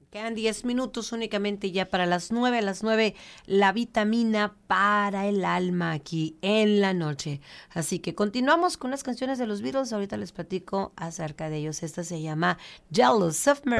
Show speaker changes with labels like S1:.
S1: Quedan 10 minutos únicamente ya para las 9. A las 9, la vitamina para el alma aquí en la noche. Así que continuamos con las canciones de los Beatles. Ahorita les platico acerca de ellos. Esta se llama Jealous of Mary.